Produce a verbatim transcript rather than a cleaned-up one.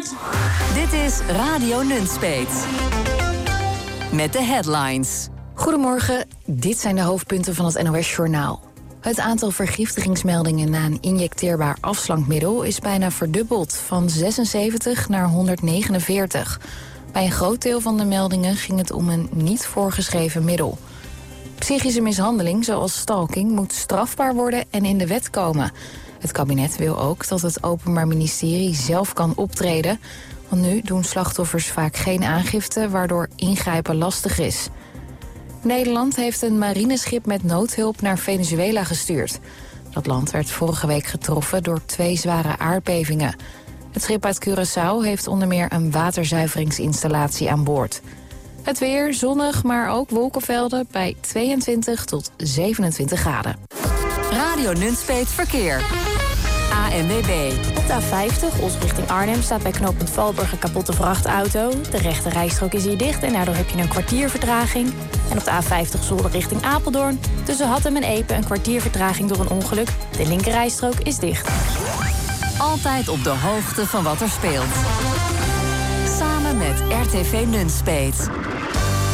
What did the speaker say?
Dit is Radio Nunspeet. Met de headlines. Goedemorgen, dit zijn de hoofdpunten van het N O S-journaal. Het aantal vergiftigingsmeldingen na een injecteerbaar afslankmiddel is bijna verdubbeld, van zesenzeventig naar honderdnegenenveertig. Bij een groot deel van de meldingen ging het om een niet voorgeschreven middel. Psychische mishandeling, zoals stalking, moet strafbaar worden en in de wet komen. Het kabinet wil ook dat het Openbaar Ministerie zelf kan optreden, want nu doen slachtoffers vaak geen aangifte, waardoor ingrijpen lastig is. Nederland heeft een marineschip met noodhulp naar Venezuela gestuurd. Dat land werd vorige week getroffen door twee zware aardbevingen. Het schip uit Curaçao heeft onder meer een waterzuiveringsinstallatie aan boord. Het weer zonnig, maar ook wolkenvelden bij tweeëntwintig tot zevenentwintig graden. Radio Nunspeet Verkeer. A N W B. Op de A vijftig, Os richting Arnhem, staat bij knooppunt Valburg een kapotte vrachtauto. De rechte rijstrook is hier dicht en daardoor heb je een kwartier vertraging. En op de A vijftig Zolder richting Apeldoorn, tussen Hattem en Epe een kwartier vertraging door een ongeluk. De linker rijstrook is dicht. Altijd op de hoogte van wat er speelt. Samen met R T V Nunspeet.